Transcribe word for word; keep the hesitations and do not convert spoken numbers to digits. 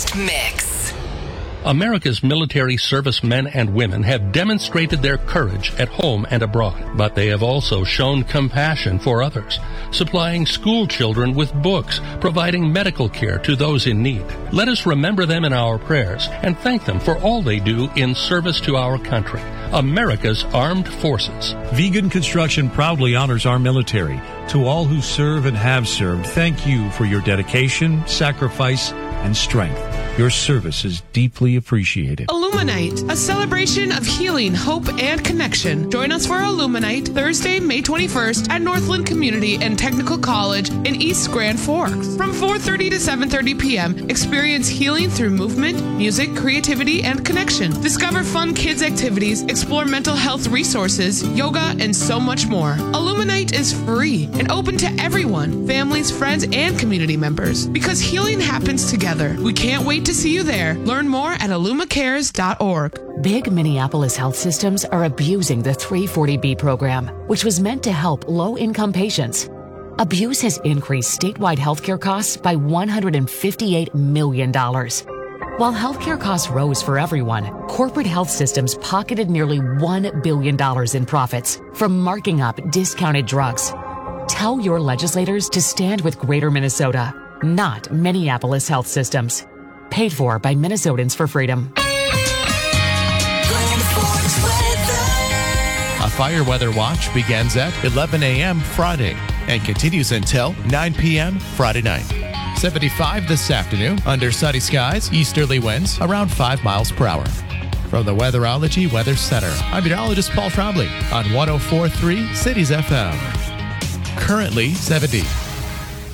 Breakfast Mix. America's military servicemen and women have demonstrated their courage at home and abroad, but they have also shown compassion for others, supplying school children with books, providing medical care to those in need. Let us remember them in our prayers and thank them for all they do in service to our country, America's armed forces. Vegan Construction proudly honors our military. To all who serve and have served, thank you for your dedication, sacrifice, and strength. Your service is deeply appreciated. Illuminite, a celebration of healing, hope, and connection. Join us for Illuminite Thursday, May twenty-first at Northland Community and Technical College in East Grand Forks. From four thirty to seven thirty p.m., experience healing through movement, music, creativity, and connection. Discover fun kids activities, explore mental health resources, yoga, and so much more. Illuminite is free and open to everyone, families, friends, and community members. Because healing happens together. We can't wait to see you there. Learn more at illumicares dot org. Big Minneapolis health systems are abusing the three forty B program, which was meant to help low-income patients. Abuse has increased statewide healthcare costs by one hundred fifty-eight million dollars. While healthcare costs rose for everyone, corporate health systems pocketed nearly one billion dollars in profits from marking up discounted drugs. Tell your legislators to stand with Greater Minnesota, not Minneapolis health systems. Paid for by Minnesotans for Freedom. A fire weather watch begins at eleven a.m. Friday and continues until nine p.m. Friday night. seventy-five this afternoon under sunny skies, easterly winds around five miles per hour. From the Weatherology Weather Center, I'm meteorologist Paul Trombley on one oh four point three Cities F M. Currently seventy.